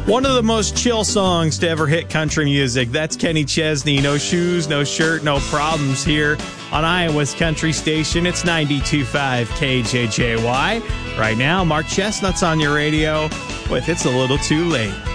One of the most chill songs to ever hit country music. That's Kenny Chesney. No shoes, no shirt, no problems here on Iowa's country station. It's 92.5 KJJY. Right now, Mark Chestnut's on your radio with It's a Little Too Late.